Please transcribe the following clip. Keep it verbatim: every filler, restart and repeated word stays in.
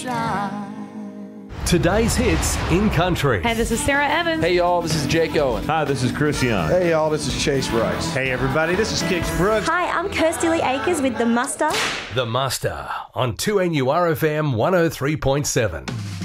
shine. Today's hits in country. Hey, this is Sarah Evans. Hey, y'all, this is Jake Owen. Hi, this is Chris Young. Hey, y'all, this is Chase Rice. Hey, everybody, this is Kix Brooks. Hi, I'm Kirsty Lee Akers with The Muster. The Muster on two N U R F M one oh three point seven.